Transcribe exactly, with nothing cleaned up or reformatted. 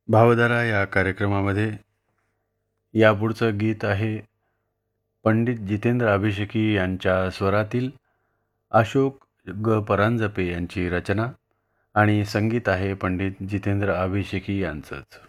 भावधारा या कार्यक्रमामध्ये यापुढचं गीत आहे पंडित जितेंद्र अभिषेकी यांच्या स्वरातील, अशोक ग परांजपे यांची रचना आणि संगीत आहे पंडित जितेंद्र अभिषेकी यांचंच.